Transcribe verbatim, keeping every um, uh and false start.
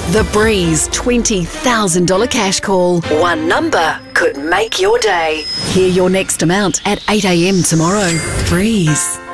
The Breeze twenty thousand dollars cash call. One number could make your day. Hear your next amount at eight a m tomorrow. Breeze.